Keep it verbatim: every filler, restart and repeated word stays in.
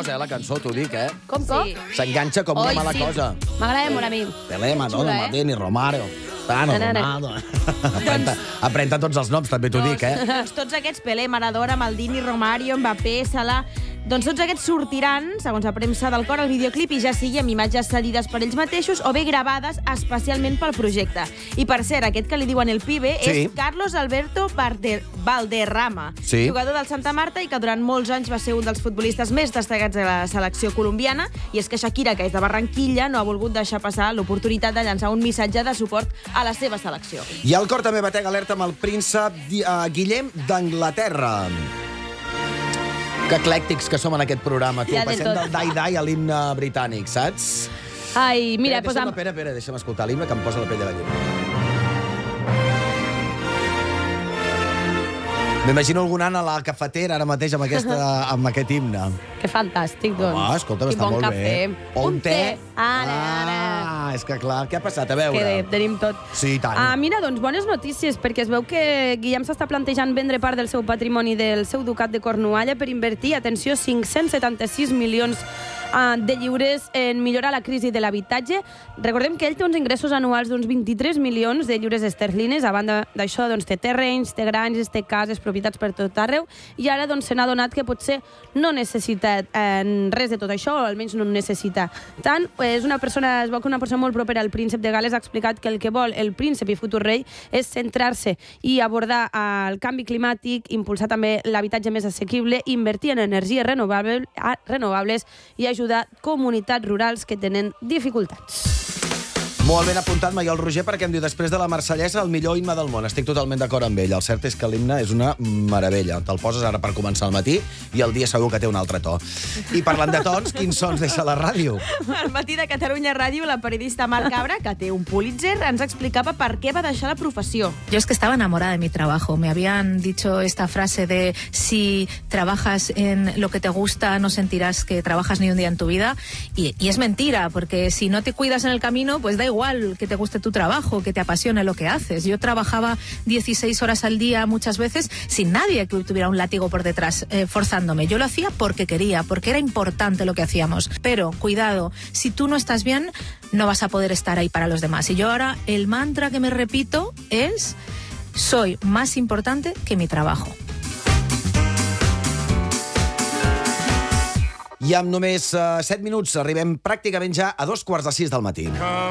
cosa, eh, la cançó, t'ho dic, eh? Com, com? Sí. S'enganxa com una Oi, mala sí. cosa. M'agrada molt a mi. Pelé, Maradona, Xula, eh? Maldini, Romario... Tano, Na, na, na. Ronaldo... Aprenta, aprenta tots els noms, també t'ho dic, eh? Doncs tots aquests, Pelé, Maradona, Maldini, Romario, Mbappé, Salah... Doncs tots aquests sortiran, segons la premsa del cor, al videoclip i ja sigui amb imatges cedides per ells mateixos o bé gravades especialment pel projecte. I per cert, aquest que li diuen el pibe Sí. és Carlos Alberto Valder- Valderrama, Sí. jugador del Santa Marta i que durant molts anys va ser un dels futbolistes més destacats de la selecció colombiana. I és que Shakira, que és de Barranquilla, no ha volgut deixar passar l'oportunitat de llançar un missatge de suport a la seva selecció. I el cor també batega alerta amb el príncep uh, Guillem d'Anglaterra. Que eclèctics que som en aquest programa. Tu, Ja de passem tot. del dai-dai a l'himne britànic, saps? Ai, mira, Espera, pues deixa'm, amb... espera, espera, deixa'm escoltar l'himne que em posa la pell de gallina. M'imagino algun an a la cafetera ara mateix amb, aquesta, amb aquest himne. Que fantàstic, doncs. Home, escolta'm, Quin està bon molt cafè. bé. O un te. Ara, ara. Ah, és que clar, què ha passat? A veure. Que bé, tenim tot. Sí, i tant. Ah, mira, doncs bones notícies, perquè es veu que Guillem s'està plantejant vendre part del seu patrimoni del seu ducat de Cornualla per invertir, atenció, cinc-cents setanta-sis milions ah, de lliures en millorar la crisi de l'habitatge. Recordem que ell té uns ingressos anuals d'uns vint-i-tres milions de lliures esterlines. A banda d'això, doncs, té terrenys, té granges, té cases, propietats per tot arreu, i ara doncs, se n'ha donat que potser no necessita eh, res de tot això, o almenys no en necessita tant. És una persona, es veu que una persona molt propera al príncep de Gales ha explicat que el que vol el príncep i futur rei és centrar-se i abordar el canvi climàtic, impulsar també l'habitatge més assequible, invertir en energies renovables, renovables i ajudar comunitats rurals que tenen dificultats. Molt ben apuntat, Maiol Roger, perquè em diu després de la Marsellesa el millor himne del món. Estic totalment d'acord amb ell. El cert és que l'himne és una meravella. Te'l poses ara per començar al matí i el dia segur que té un altre to. I parlant de tons, quins sons deixa la ràdio? Al matí de Catalunya Ràdio, la periodista Mar Cabra, que té un Pulitzer, ens explicava per què va deixar la professió. Yo es que estaba enamorada de mi trabajo. Me habían dicho esta frase de si trabajas en lo que te gusta no sentirás que trabajas ni un día en tu vida. Y, y es mentira, porque si no te cuidas en el camino, pues da igual que te guste tu trabajo, que te apasione lo que haces. Yo trabajaba dieciséis horas al día muchas veces sin nadie que tuviera un látigo por detrás eh, forzándome. Yo lo hacía porque quería, porque era importante lo que hacíamos. Pero, cuidado, si tú no estás bien, no vas a poder estar ahí para los demás. Y yo ahora el mantra que me repito es: soy más importante que mi trabajo. I amb només uh, set minuts arribem pràcticament ja a dos quarts de sis del matí.